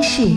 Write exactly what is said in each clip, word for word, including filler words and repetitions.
事。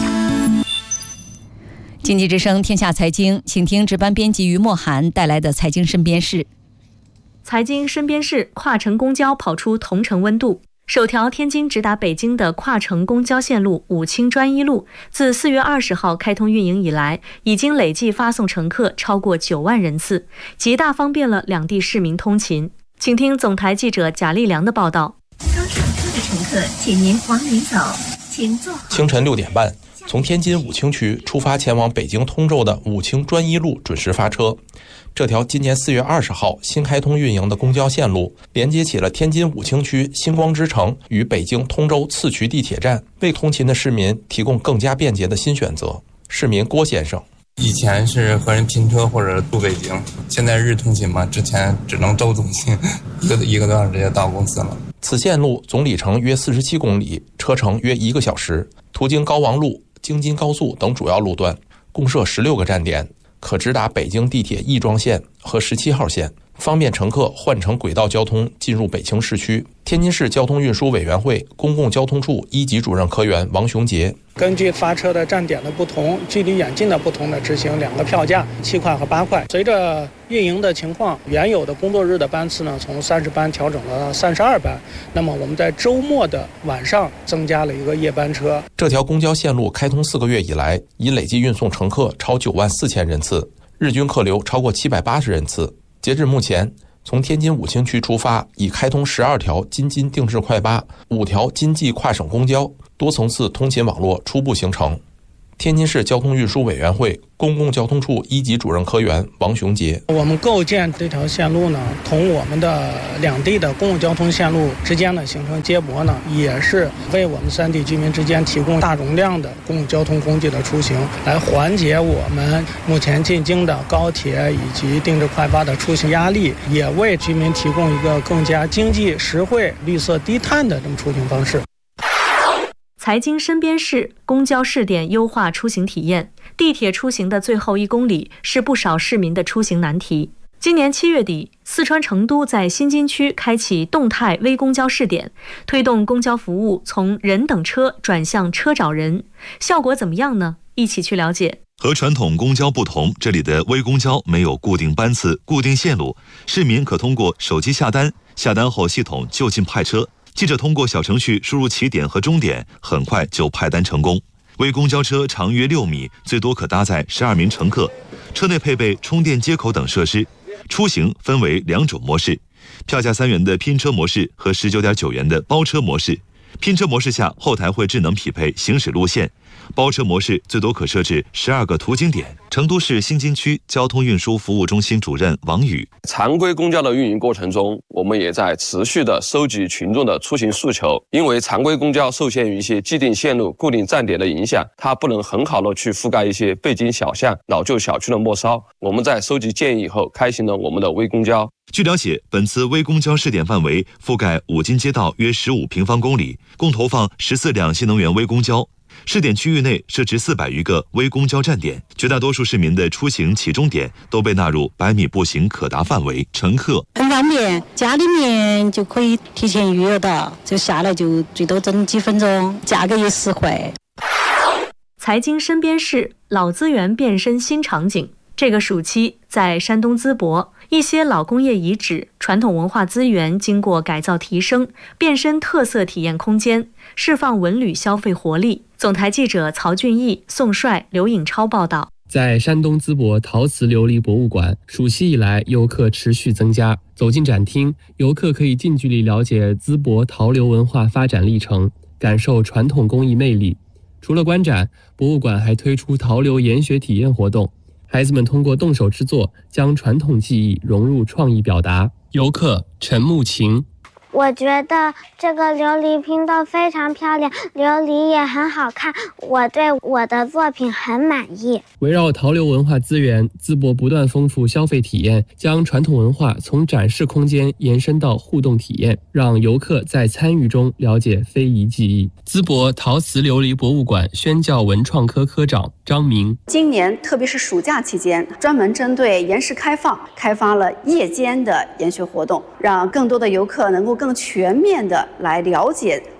经济之声天下财经，请听值班编辑于墨涵带来的财经身边事。 财经身边事：跨城公交跑出同城温度。首条天津直达北京的跨城公交线路武清专一路，自四月二十号开通运营以来，已经累计发送乘客超过九万人次，极大方便了两地市民通勤。请听总台记者贾立良的报道。 刚上车的乘客，请您往里走，请坐好。 清晨六点半，从天津武清区出发前往北京通州的武清专一路准时发车。这条今年四月二十号新开通运营的公交线路，连接起了天津武清区星光之城与北京通州次渠地铁站，为通勤的市民提供更加便捷的新选择。市民郭先生： 以前是和人拼车或者住北京，现在日通勤嘛，之前只能周通勤，一个一个多小时就到公司了。 此线路总里程约四十七公里，车程约一个小时，途经高王路、京津高速等主要路段，共设十六个站点，可直达北京地铁亦庄线和十七号线，方便乘客换乘轨道交通进入北京市区。天津市交通运输委员会公共交通处一级主任科员王雄杰： 根据发车的站点的不同、距离远近的不同的执行两个票价，七块和八块。随着运营的情况，原有的工作日的班次呢，从三十班调整了三十二班。那么我们在周末的晚上增加了一个夜班车。 这条公交线路开通四个月以来，已累计运送乘客超九万四千人次，日均客流超过七百八十人次。截至目前，从天津武清区出发，已开通十二条京津定制快八、五条京济跨省公交，多层次通勤网络初步形成。天津市交通运输委员会公共交通处一级主任科员王雄杰： 我们构建这条线路呢，同我们的两地的公共交通线路之间呢形成接驳呢，也是为我们三地居民之间提供大容量的公共交通工具的出行，来缓解我们目前进京的高铁以及定制快八的出行压力，也为居民提供一个更加经济实惠、绿色低碳的这么出行方式。 财经身边事：公交试点优化出行体验。地铁出行的最后一公里是不少市民的出行难题。今年七月底，四川成都在新津区开启动态微公交试点，推动公交服务从人等车转向车找人，效果怎么样呢？一起去了解。 和传统公交不同，这里的微公交没有固定班次、固定线路，市民可通过手机下单，下单后系统就近派车。记者通过小程序输入起点和终点，很快就派单成功。微公交车长约六米，最多可搭载十二名乘客，车内配备充电接口等设施。出行分为两种模式：票价三元的拼车模式和十九点九元的包车模式。拼车模式下，后台会智能匹配行驶路线。包车模式最多可设置十二个途经点。成都市新津区交通运输服务中心主任王宇： 常规公交的运营过程中，我们也在持续的收集群众的出行诉求。因为常规公交受限于一些既定线路、固定站点的影响，它不能很好的去覆盖一些背景小巷、老旧小区的末梢。我们在收集建议以后，开行了我们的微公交。 据了解，本次微公交试点范围覆盖五金街道约十五平方公里，共投放十四辆新能源微公交。试点区域内设置四百余个微公交站点，绝大多数市民的出行起终点都被纳入百米步行可达范围。乘客很方便，家里面就可以提前预约到，就下来就最多整几分钟，价格也实惠。 财经身边事：老资源变身新场景。这个暑期，在山东淄博，一些老工业遗址、传统文化资源经过改造提升，变身特色体验空间，释放文旅消费活力。总台记者曹俊义、宋帅、刘颖超报道。 在山东淄博陶瓷琉璃博物馆，暑期以来游客持续增加。走进展厅，游客可以近距离了解淄博陶刘文化发展历程，感受传统工艺魅力。除了观展，博物馆还推出陶刘研学体验活动。孩子们通过动手制作，将传统技艺融入创意表达。游客陈慕晴： 我觉得这个琉璃拼豆非常漂亮，琉璃也很好看，我对我的作品很满意。 围绕陶刘文化资源，淄博不断丰富消费体验，将传统文化从展示空间延伸到互动体验，让游客在参与中了解非遗技艺。淄博陶瓷琉璃博物馆宣教文创科科长张明： 今年特别是暑假期间，专门针对延时开放，开发了夜间的研学活动，让更多的游客能够更全面的来了解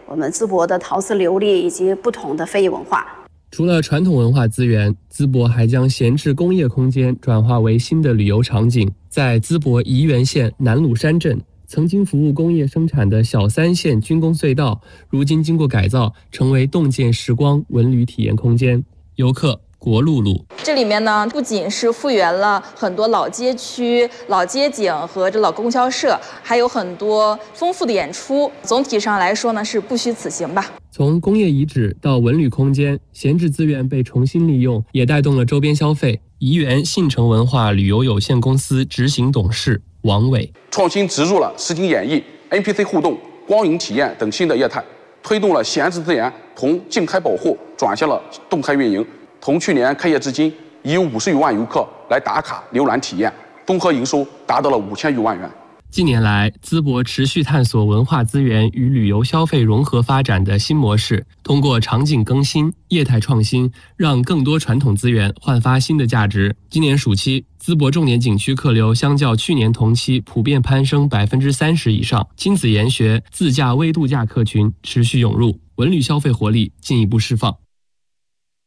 我们淄博的陶瓷琉璃以及不同的非遗文化。 除了传统文化资源，淄博还将闲置工业空间转化为新的旅游场景。在淄博沂源县南鲁山镇，曾经服务工业生产的小三线军工隧道，如今经过改造，成为洞见时光文旅体验空间。游客国路路， 这里面呢，不仅是复原了很多老街区、老街景和这老供销社，还有很多丰富的演出。总体上来说呢，是不虚此行吧。 从工业遗址到文旅空间，闲置资源被重新利用，也带动了周边消费。沂源信诚文化旅游有限公司执行董事王伟， 创新植入了实景演绎、N P C 互动、光影体验等新的业态，推动了闲置资源从静态保护转向了动态运营。从去年开业至今，已有五十余万游客来打卡浏览体验，综合营收达到了五千余万元。 近年来，淄博持续探索文化资源与旅游消费融合发展的新模式，通过场景更新、业态创新，让更多传统资源焕发新的价值。今年暑期，淄博重点景区客流相较去年同期普遍攀升百分之三十以上，亲子研学、自驾微度假客群持续涌入，文旅消费活力进一步释放。